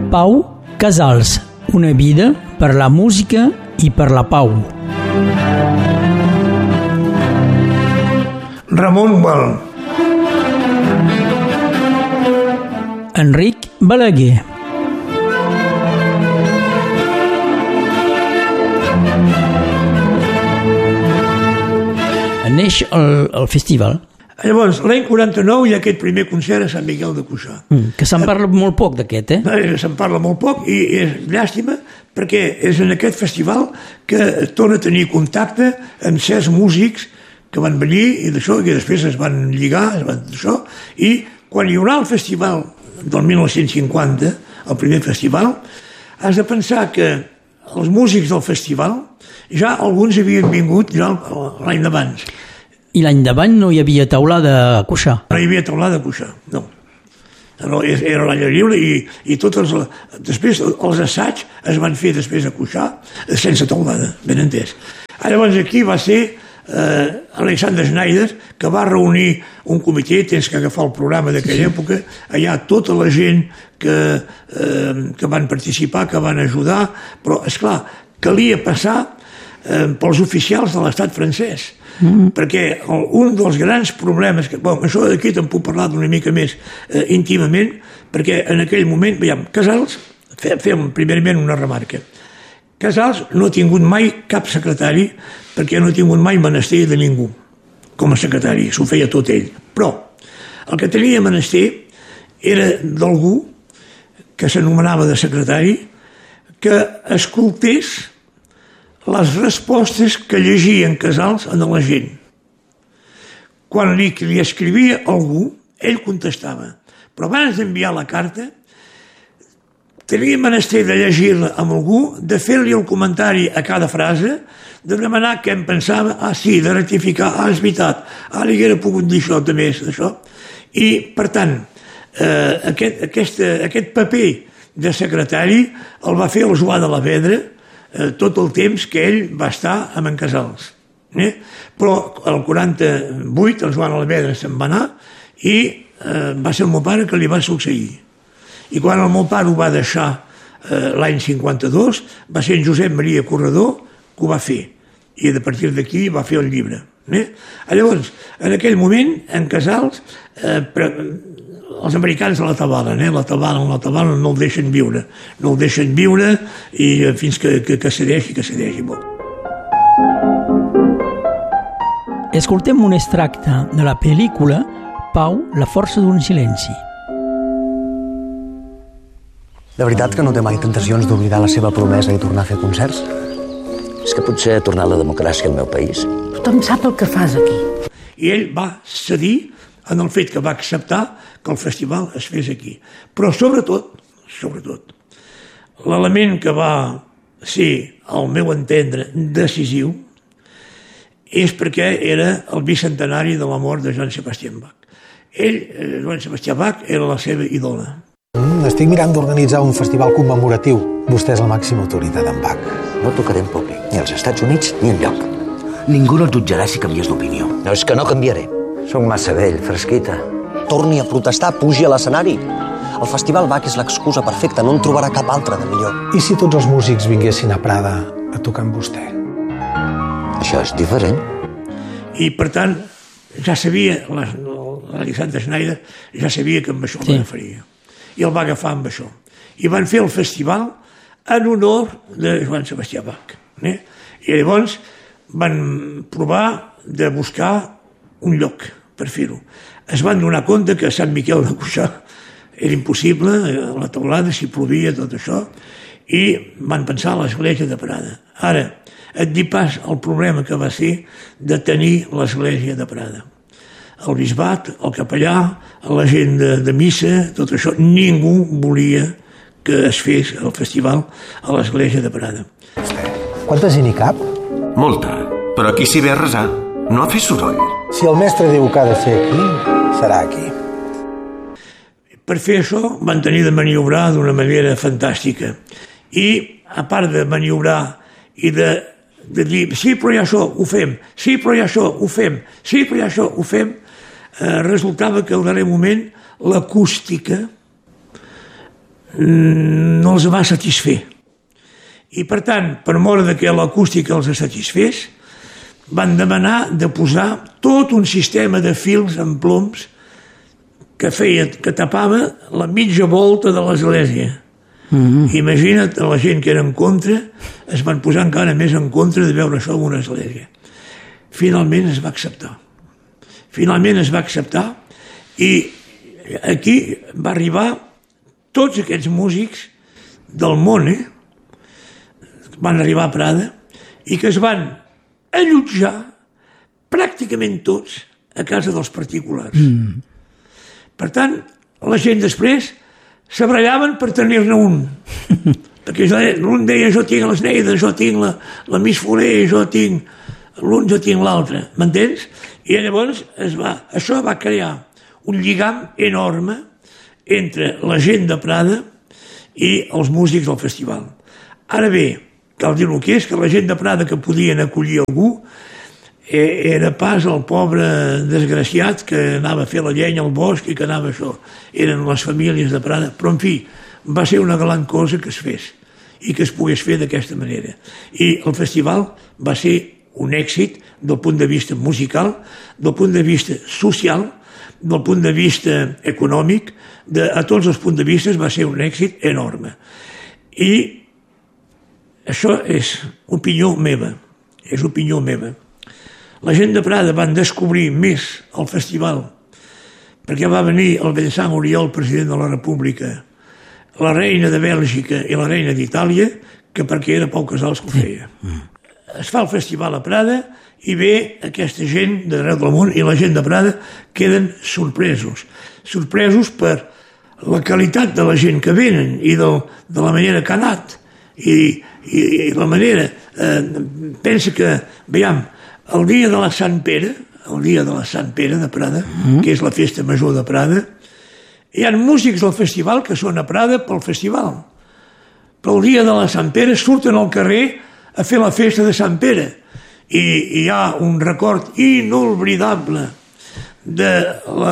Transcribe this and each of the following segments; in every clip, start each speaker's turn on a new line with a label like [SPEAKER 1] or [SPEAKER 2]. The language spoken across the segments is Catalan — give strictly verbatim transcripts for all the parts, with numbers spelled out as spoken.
[SPEAKER 1] Pau Casals, una vida per la música i per la pau.
[SPEAKER 2] Ramon Gual.
[SPEAKER 1] Enric Balaguer. Neix el, el festival.
[SPEAKER 2] Llavors, l'any quaranta-nou hi ha aquest primer concert a Sant Miquel de Cuixà.
[SPEAKER 1] Mm, que se'n parla molt poc d'aquest, eh?
[SPEAKER 2] Se'n parla molt poc i és llàstima perquè és en aquest festival que torna a tenir contacte amb certs músics que van venir i d'això, que després es van lligar, es van d'això, i quan hi haurà el festival del mil nou-cents cinquanta, el primer festival, has de pensar que els músics del festival ja alguns havien vingut ja l'any d'abans.
[SPEAKER 1] I l'any d'abans no hi havia taulada a Cuixà?
[SPEAKER 2] No hi havia taulada a Cuixà, no. no era l'aire lliure i, i tots els... Després els assaigs es van fer després a Cuixà sense taulada, ben entès. Llavors aquí va ser eh, Alexander Schneider, que va reunir un comitè, tens que agafar el programa d'aquella sí. època, allà tota la gent que, eh, que van participar, que van ajudar, però, esclar, calia passar eh, pels oficials de l'estat francès, mm-hmm. perquè el, un dels grans problemes, que, bon, això d'aquí te'n puc parlar d'una mica més eh, íntimament, perquè en aquell moment, veiem, Casals, fem primerament una remarca, Casals no ha tingut mai cap secretari perquè no ha tingut mai menester de ningú com a secretari, s'ho feia tot ell. Però el que tenia menester era d'algú que s'anomenava de secretari que escoltés les respostes que llegien Casals a la gent. Quan li, li escrivia algú, ell contestava. Però abans d'enviar la carta, tenia menester de llegir-la amb algú, de fer-li el comentari a cada frase, de demanar què em pensava, ah sí, de rectificar, ah és veritat, ah li haguera pogut dir això també, això. I, per tant, eh, aquest, aquest, aquest paper de secretari el va fer el Joan de la Vedra eh, tot el temps que ell va estar amb en Casals. Eh? Però el quaranta-vuit el Joan de la Vedra se'n va anar i eh, va ser el meu pare que li va succeir. I quan el meu pare ho va deixar eh, l'any cinquanta-dos, va ser en Josep Maria Corredor que ho va fer. I a partir d'aquí va fer el llibre. Eh? Llavors, en aquell moment, en Casals, eh, pre, els americans la tabalen, eh? la tabalen, la tabalen, no el deixen viure. No el deixen viure i eh, fins que, que, que cedeixi, que cedeixi molt.
[SPEAKER 1] Escoltem un extracte de la pel·lícula Pau, la força d'un silenci.
[SPEAKER 3] De veritat que no té mai tentacions d'oblidar la seva promesa i tornar a fer concerts?
[SPEAKER 4] És que potser ha tornat la democràcia al meu país.
[SPEAKER 5] Tothom sap el que fas aquí.
[SPEAKER 2] I ell va cedir en el fet que va acceptar que el festival es fes aquí. Però sobretot, sobretot, l'element que va ser, al meu entendre, decisiu, és perquè era el bicentenari de la mort de Johann Sebastian Bach. Ell, Johann Sebastian Bach, era la seva ídola.
[SPEAKER 3] Mm, estic mirant d'organitzar un festival commemoratiu. Vostè és la màxima autoritat en Bach.
[SPEAKER 4] No tocaré en públic, ni als Estats Units ni enlloc.
[SPEAKER 6] Ningú no et jutjarà si canvies d'opinió.
[SPEAKER 4] No, és que no canviaré. Soc massa vell, fresquita.
[SPEAKER 3] Torni a protestar, pugi a l'escenari. El festival Bach és l'excusa perfecta, no en trobarà cap altra de millor. I si tots els músics vinguessin a Prada a tocar amb vostè?
[SPEAKER 4] Això és diferent.
[SPEAKER 2] I, per tant, ja sabia, l'Alexander Schneider ja sabia que amb això sí. l'agafaria. I el va agafar amb això. I van fer el festival en honor de Johann Sebastian Bach. Eh? I llavors van provar de buscar un lloc per fer-ho. Es van donar compte que a Sant Miquel de Cuixà era impossible, la teulada, si plovia, tot això, i van pensar a l'església de Prada. Ara, et dic pas el problema que va ser de tenir l'església de Prada. El bisbat, el capellà, la gent de, de missa, tot això, ningú volia que es fes el festival a l'església de Prada.
[SPEAKER 3] Quanta gent hi cap?
[SPEAKER 6] Molta, però aquí s'hi ve a resar, no a fer soroll.
[SPEAKER 3] Si el mestre diu que ha de ser aquí, serà aquí.
[SPEAKER 2] Per fer això van tenir de maniobrar d'una manera fantàstica. I, a part de maniobrar i de, de dir, sí, però hi ha això, ho fem, sí, però hi ha això, ho fem, sí, però hi ha això, ho fem, eh, resultava que al darrer moment l'acústica no els va satisfer. I per tant, per mort de que l'acústica els satisfés, van demanar de posar tot un sistema de fils amb ploms que feia, que tapava la mitja volta de l'església. Mm-hmm. Imagina't, la gent que era en contra es van posar encara més en contra de veure això en una església. Finalment es va acceptar. Finalment es va acceptar i aquí va arribar tots aquests músics del món, eh? Van arribar a Prada i que es van allotjar pràcticament tots a casa dels particulars. Mm. Per tant, la gent després s'abrellaven per tenir-ne un. Perquè l'un deia, jo tinc les Neides, jo tinc la, la Miss Foler, jo tinc l'un, jo tinc l'altre. M'entens? I llavors es va, això va crear un lligam enorme entre la gent de Prada i els músics del festival. Ara bé, cal dir el que és, que la gent de Prada que podien acollir algú era pas el pobre desgraciat que anava a fer la llenya al bosc i que anava això. Eren les famílies de Prada. Però, en fi, va ser una gran cosa que es fes i que es pogués fer d'aquesta manera. I el festival va ser un èxit del punt de vista musical, del punt de vista social, del punt de vista econòmic, de, a tots els punts de vista va ser un èxit enorme. I això és opinió meva, és opinió meva. La gent de Prada van descobrir més el festival perquè va venir el Bellsang Oriol, president de la República, la reina de Bèlgica i la reina d'Itàlia, que perquè era Pau Casals que ho feia. Es fa el festival a Prada i ve aquesta gent d'arreu del món i la gent de Prada queden sorpresos. Sorpresos per la qualitat de la gent que venen i del, de la manera que ha anat. I, i, i la manera... Eh, pensa que, veiem, el dia de la Sant Pere, el dia de la Sant Pere de Prada, mm. que és la festa major de Prada, hi ha músics del festival que són a Prada pel festival. Però el dia de la Sant Pere surten al carrer a fer la festa de Sant Pere. I, i hi ha un record inolvidable de la,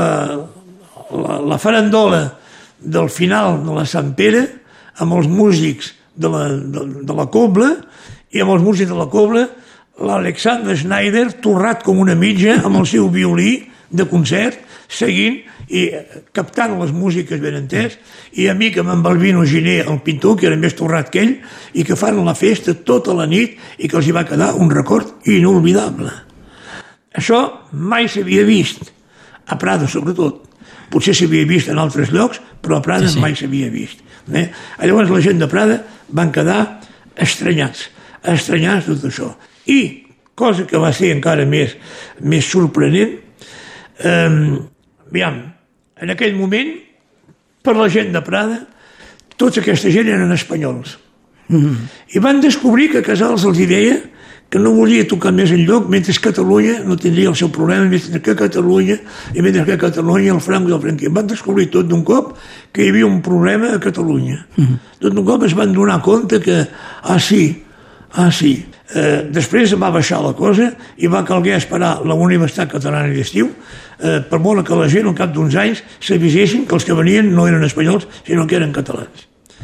[SPEAKER 2] la, la farandola del final de la Sant Pere amb els músics de la, de, de la Cobla i amb els músics de la Cobla l'Alexander Schneider, torrat com una mitja, amb el seu violí de concert, seguint i captant les músiques ben entès, i a mi que amb en Balbino Giner, el pintor, que era més torrat que ell, i que fan la festa tota la nit i que els hi va quedar un record inolvidable. Això mai s'havia vist, a Prada sobretot. Potser s'havia vist en altres llocs, però a Prada sí, sí. mai s'havia vist. Eh? Llavors la gent de Prada van quedar estranyats, estranyats tot això. I, cosa que va ser encara més, més sorprenent, eh, aviam, en aquell moment, per la gent de Prada, tota aquesta gent eren espanyols. Mm-hmm. I van descobrir que Casals els deia que no volia tocar més enlloc, mentre Catalunya no tindria el seu problema, mentre que Catalunya, i mentre que Catalunya el franc i el franquisme. Van descobrir tot d'un cop que hi havia un problema a Catalunya. Mm-hmm. Tot d'un cop es van donar compte que, ah sí, ah sí, Eh, després va baixar la cosa i va calguer esperar la Universitat Catalana d'Estiu eh, per molt que la gent al cap d'uns anys s'avisessin que els que venien no eren espanyols sinó que eren catalans.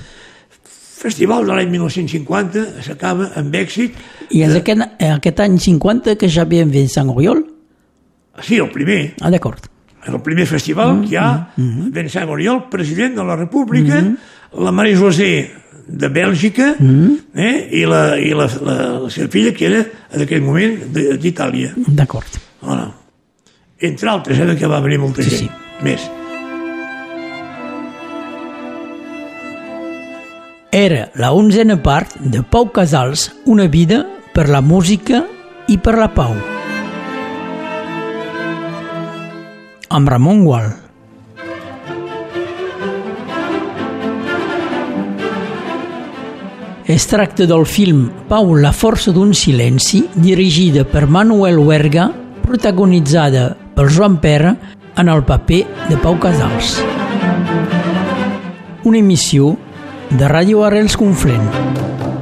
[SPEAKER 2] Festival de l'any mil nou-cents cinquanta s'acaba amb èxit.
[SPEAKER 1] I és aquest, aquest any cinquanta que ja havien vist Sant Oriol?
[SPEAKER 2] Sí, el primer.
[SPEAKER 1] Ah, d'acord.
[SPEAKER 2] El primer festival mm, que hi ha mm, Vincent Oriol, president de la República, mm, la Maria José de Bèlgica, mm. eh, i, la, i la, la, la seva filla, que era en aquell moment d'Itàlia.
[SPEAKER 1] D'acord.
[SPEAKER 2] Voilà. Entre altres, eh, que va venir molta
[SPEAKER 1] sí,
[SPEAKER 2] gent. Sí. Més.
[SPEAKER 1] Era la onzena part de Pau Casals, una vida per la música i per la pau. Amb Ramon Gual. Es tracta del film Pau, la força d'un silenci, dirigida per Manuel Huerga, protagonitzada per Joan Pera en el paper de Pau Casals. Una emissió de Ràdio Arrels Conflent.